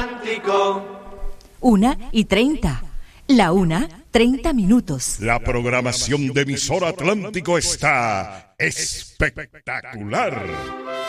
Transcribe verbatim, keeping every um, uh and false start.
Atlántico. Una y treinta. La una, treinta minutos. La programación de Emisora Atlántico está espectacular.